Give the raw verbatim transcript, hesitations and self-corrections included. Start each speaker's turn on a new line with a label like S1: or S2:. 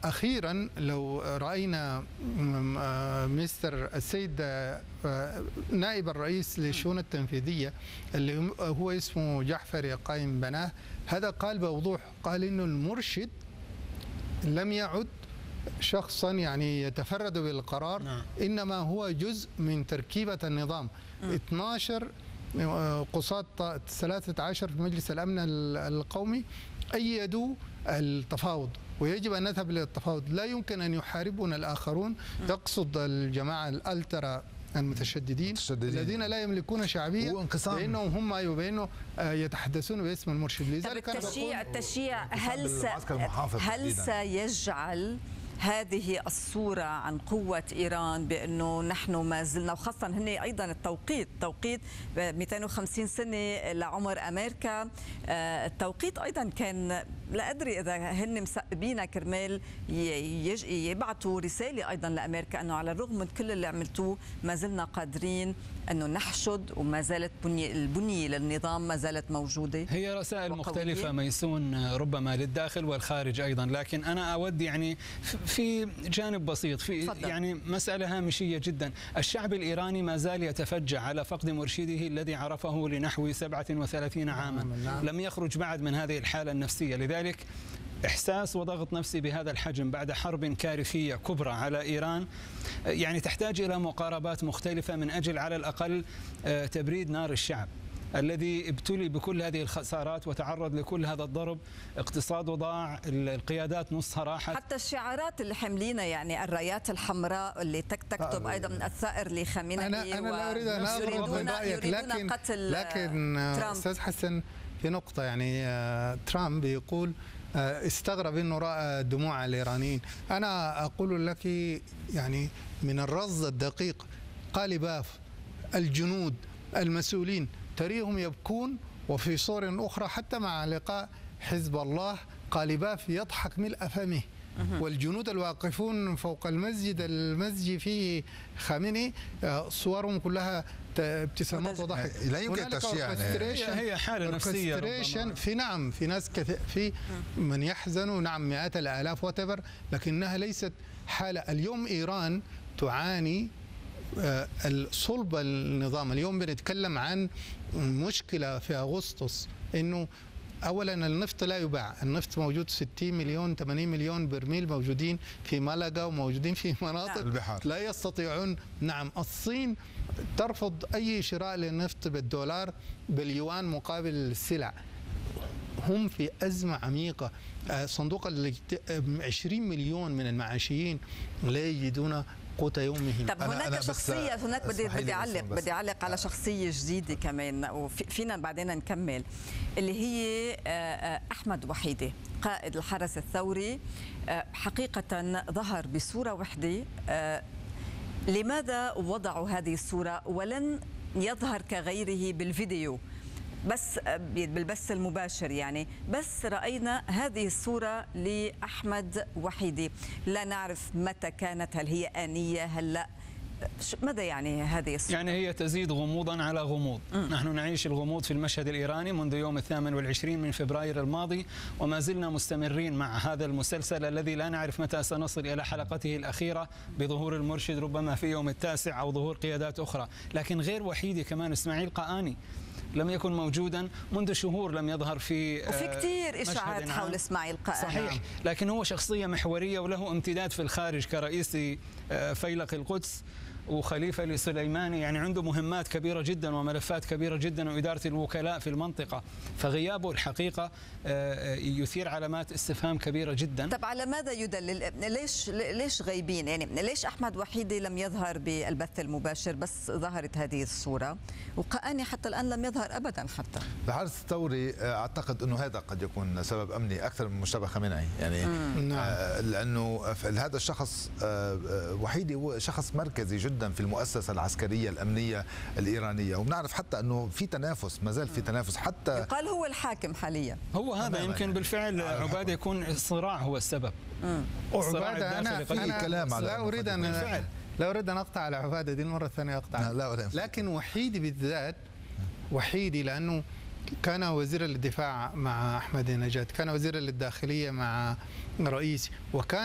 S1: أخيرا لو رأينا مستر السيد نائب الرئيس للشؤون التنفيذية اللي هو اسمه جعفر قايم بناه، هذا قال بوضوح، قال إنه المرشد لم يعد شخصا يعني يتفرد بالقرار، نعم. إنما هو جزء من تركيبة النظام. م. اثني عشر قصاد ثلاثة عشر في مجلس الأمن القومي أيدوا التفاوض، ويجب أن نذهب للتفاوض. لا يمكن أن يحاربنا الآخرون، تقصد الجماعة الألترا المتشددين الذين لا يملكون شعبية، لأنهم هم يبينوا يتحدثون باسم المرشد.
S2: لذلك التشييع التشييع هل هل سيجعل هذه الصورة عن قوة إيران بأنه نحن ما زلنا، وخاصة هن أيضا التوقيت توقيت مئتين وخمسين سنة لعمر أمريكا، التوقيت أيضا كان لا أدري إذا هن مسببين كرمال يبعثوا رسالة أيضا لأمريكا أنه على الرغم من كل اللي عملتوه ما زلنا قادرين أنه نحشد، وما زالت بنية البنية للنظام ما زالت موجودة.
S3: هي رسائل مختلفة ميسون ربما للداخل والخارج أيضا، لكن أنا أود يعني في جانب بسيط، في فضل. يعني مسألة هامشية جدا. الشعب الإيراني ما زال يتفجع على فقد مرشده الذي عرفه لنحو سبعة وثلاثين عاما، نعم. لم يخرج بعد من هذه الحالة النفسية. لذلك إحساس وضغط نفسي بهذا الحجم بعد حرب كارثية كبرى على إيران يعني تحتاج إلى مقاربات مختلفة من أجل على الأقل تبريد نار الشعب الذي ابتلي بكل هذه الخسارات وتعرض لكل هذا الضرب، اقتصاده ضاع، القيادات نصها راحت.
S2: حتى الشعارات اللي حملينا يعني الرايات الحمراء اللي تكتب ايضا من الثائر لخامنئي.
S1: انا انا لا اريد ان اضرب من رايك، لكن
S2: قتل
S1: لكن استاذ حسن في نقطه، يعني ترامب يقول استغرب انه راى دموع الايرانيين. انا اقول لك يعني من الرصد الدقيق قالباف الجنود المسؤولين تريهم يبكون، وفي صور أخرى حتى مع لقاء حزب الله قالباف يضحك ملء فمه، والجنود الواقفون فوق المسجد المسجد فيه خامنئي صورهم كلها ابتسامات وضحك.
S4: لا يمكن تشجيع،
S3: هي حالة نفسية
S1: في نعم في ناس كثير، في من يحزنوا نعم مئات الآلاف وتبر، لكنها ليست حالة. اليوم إيران تعاني صلب النظام. اليوم بنتكلم عن مشكلة في أغسطس، إنه أولا النفط لا يباع، النفط موجود ستين مليون ثمانين مليون برميل موجودين في مالاغا وموجودين في مناطق
S4: البحار
S1: لا يستطيعون. نعم الصين ترفض أي شراء للنفط بالدولار باليوان مقابل السلع. هم في أزمة عميقة. صندوق عشرين مليون من المعاشيين لا يجدون قوت يومهم.
S2: طب هناك شخصية، هناك بدي بدي أعلق بدي أعلق على شخصية جديدة كمان وفينا بعدين نكمل، اللي هي أحمد وحيدي قائد الحرس الثوري. حقيقة ظهر بصورة واحدة. لماذا وضعوا هذه الصورة ولن يظهر كغيره بالفيديو بس بالبث المباشر؟ يعني بس رأينا هذه الصورة لأحمد وحيدي، لا نعرف متى كانت، هل هي آنية هل لا، ماذا يعني هذه الصورة؟
S3: يعني هي تزيد غموضا على غموض. م. نحن نعيش الغموض في المشهد الإيراني منذ يوم الثامن والعشرين من فبراير الماضي، وما زلنا مستمرين مع هذا المسلسل الذي لا نعرف متى سنصل إلى حلقته الأخيرة بظهور المرشد ربما في يوم التاسع أو ظهور قيادات أخرى. لكن غير وحيدي كمان إسماعيل قآني لم يكن موجودا منذ شهور، لم يظهر في
S2: وفي كثير إشاعات حول إسماعيل قآني.
S3: صحيح، لكن هو شخصية محورية وله امتداد في الخارج كرئيس فيلق القدس وخليفة لسليماني، يعني عنده مهمات كبيرة جدا وملفات كبيرة جدا وإدارة الوكلاء في المنطقة، فغيابه الحقيقة يثير علامات استفهام كبيرة جدا.
S2: طب على ماذا يدلل؟ ليش ليش غايبين؟ يعني ليش أحمد وحيدي لم يظهر بالبث المباشر بس ظهرت هذه الصورة، وقآني حتى الآن لم يظهر أبدا؟ حتى
S4: الحرس الثوري أعتقد أنه هذا قد يكون سبب أمني أكثر من مشتبه خامنئي، يعني آه لأنه هذا الشخص آه وحيدي هو شخص مركزي جدا في المؤسسة العسكرية الأمنية الإيرانية، وبنعرف حتى أنه في تنافس، ما زال في تنافس، حتى
S2: قال هو الحاكم حاليا.
S3: هو هذا يمكن بالفعل عبادة يكون الصراع هو السبب.
S1: وعبادة أنا في كلام على لا أريد أن لا أريد أن أقطع على عبادة، دي المرة الثانية أقطع، لا لكن وحيدي بالذات، وحيدي لأنه كان وزيرا للدفاع مع أحمد نجاد، كان وزيرا للداخلية مع رئيسي، وكان